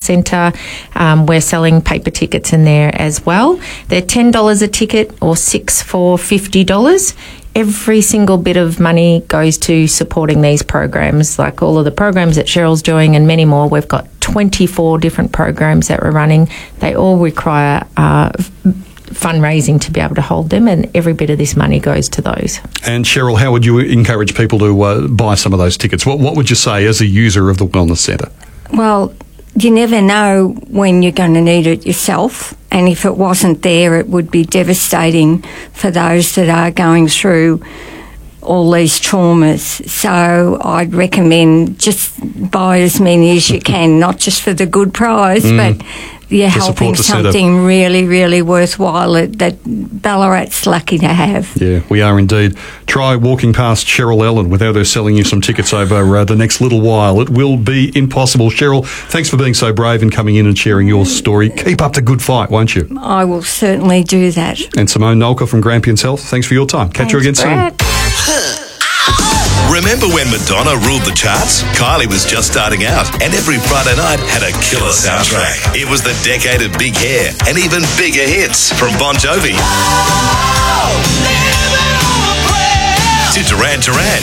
Centre. We're selling paper tickets in there as well. They're $10 a ticket or 6 for $50. Every single bit of money goes to supporting these programs, like all of the programs that Cheryl's doing and many more. We've got 24 different programs that we're running. They all require fundraising to be able to hold them, and every bit of this money goes to those. And Cheryl, how would you encourage people to buy some of those tickets? What would you say as a user of the Wellness Centre? Well, you never know when you're going to need it yourself, and if it wasn't there, it would be devastating for those that are going through all these traumas. So I'd recommend just buy as many as you can, not just for the good prize, but you're helping something really, really worthwhile that Ballarat's lucky to have. Yeah, we are indeed. Try walking past Cheryl Ellen without her selling you some tickets over the next little while. It will be impossible. Cheryl, thanks for being so brave and coming in and sharing your story. Keep up the good fight, won't you? I will certainly do that. And Simone Nolka from Grampians Health, thanks for your time. Catch you again soon. Remember when Madonna ruled the charts? Kylie was just starting out, and every Friday night had a killer soundtrack. It was the decade of big hair and even bigger hits from Bon Jovi to Duran Duran.